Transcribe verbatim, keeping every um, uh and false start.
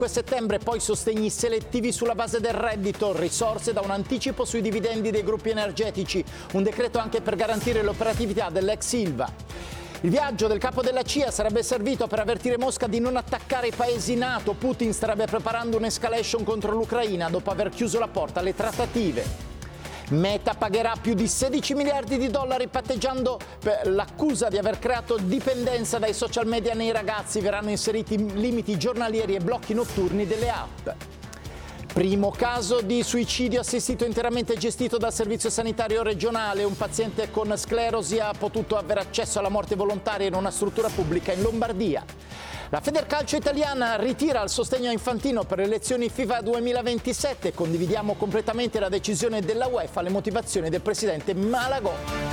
settembre, poi sostegni selettivi sulla base del reddito, risorse da un anticipo sui dividendi dei gruppi energetici, un decreto anche per garantire l'operatività dell'ex Ilva. Il viaggio del capo della C I A sarebbe servito per avvertire Mosca di non attaccare i paesi NATO. Putin starebbe preparando un'escalation contro l'Ucraina dopo aver chiuso la porta alle trattative. Meta pagherà più di sedici miliardi di dollari patteggiando per l'accusa di aver creato dipendenza dai social media nei ragazzi. Verranno inseriti limiti giornalieri e blocchi notturni delle app. Primo caso di suicidio assistito interamente gestito dal Servizio Sanitario Regionale. Un paziente con sclerosi ha potuto avere accesso alla morte volontaria in una struttura pubblica in Lombardia. La Federcalcio italiana ritira il sostegno a Infantino per le elezioni FIFA duemilaventisette. Condividiamo completamente la decisione della UEFA, le motivazioni del presidente Malagò.